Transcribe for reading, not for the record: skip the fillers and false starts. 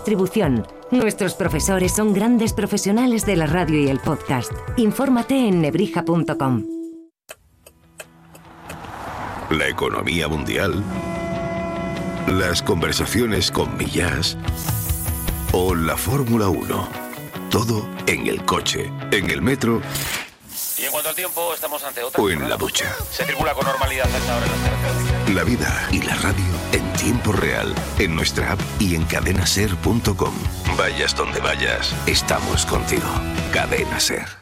Distribución. Nuestros profesores son grandes profesionales de la radio y el podcast. Infórmate en nebrija.com. La economía mundial, las conversaciones con Millás o la Fórmula 1. Todo en el coche, en el metro. Y en cuanto al tiempo, estamos ante otra. O en la ducha. Se circula con normalidad a esta hora en las carreteras. La vida y la radio en tiempo real, en nuestra app y en cadenaser.com. Vayas donde vayas, estamos contigo. Cadena Ser.